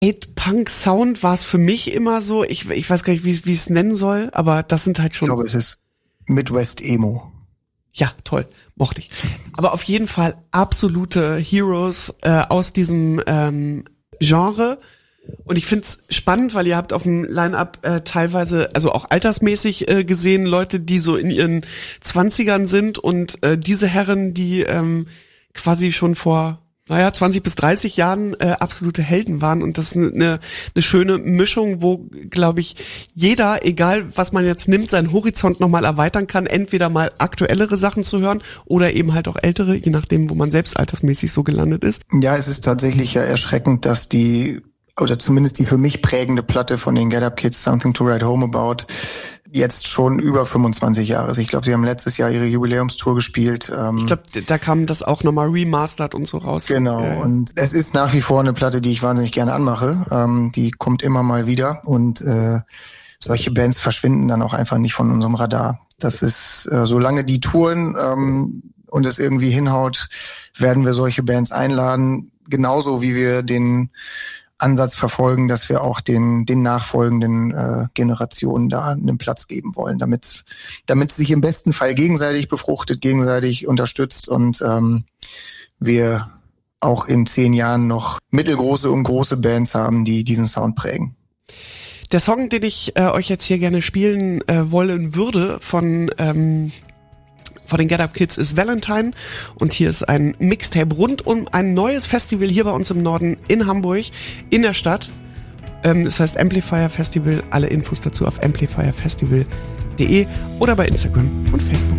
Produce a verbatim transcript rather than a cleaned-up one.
Hate-Punk-Sound war es für mich immer so. Ich, ich weiß gar nicht, wie wie ich es nennen soll, aber das sind halt schon... Ich glaube, es ist Midwest-Emo. Ja, toll, mochte ich. Aber auf jeden Fall absolute Heroes äh, aus diesem ähm, Genre. Und ich find's spannend, weil ihr habt auf dem Line-Up äh, teilweise, also auch altersmäßig äh, gesehen, Leute, die so in ihren Zwanzigern sind und äh, diese Herren, die ähm, quasi schon vor, naja, zwanzig bis dreißig Jahren äh, absolute Helden waren. Und das ist eine, eine schöne Mischung, wo, glaube ich, jeder, egal was man jetzt nimmt, seinen Horizont nochmal erweitern kann, entweder mal aktuellere Sachen zu hören oder eben halt auch ältere, je nachdem, wo man selbst altersmäßig so gelandet ist. Ja, es ist tatsächlich ja erschreckend, dass die, oder zumindest die für mich prägende Platte von den Get Up Kids, Something to Write Home About, jetzt schon über fünfundzwanzig Jahre ist. Ich glaube, sie haben letztes Jahr ihre Jubiläumstour gespielt. Ähm, ich glaube, da kam das auch nochmal remastered und so raus. Genau, äh, und es ist nach wie vor eine Platte, die ich wahnsinnig gerne anmache. Ähm, die kommt immer mal wieder und äh, solche Bands verschwinden dann auch einfach nicht von unserem Radar. Das ist, äh, solange die touren ähm, und es irgendwie hinhaut, werden wir solche Bands einladen. Genauso wie wir den Ansatz verfolgen, dass wir auch den den nachfolgenden äh, Generationen da einen Platz geben wollen, damit damit sich im besten Fall gegenseitig befruchtet, gegenseitig unterstützt und ähm, wir auch in zehn Jahren noch mittelgroße und große Bands haben, die diesen Sound prägen. Der Song, den ich äh, euch jetzt hier gerne spielen äh, wollen würde von ähm von den Get Up Kids ist Valentine und hier ist ein Mixtape rund um ein neues Festival hier bei uns im Norden in Hamburg, in der Stadt. Ähm, das heißt Amplifier Festival, alle Infos dazu auf amplifier festival punkt de oder bei Instagram und Facebook.